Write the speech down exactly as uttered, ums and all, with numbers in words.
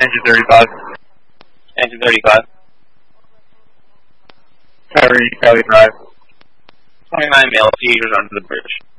Engine thirty-five. Engine thirty-five. Kyrie, Kylie Drive. twenty-nine male passengers onto the bridge.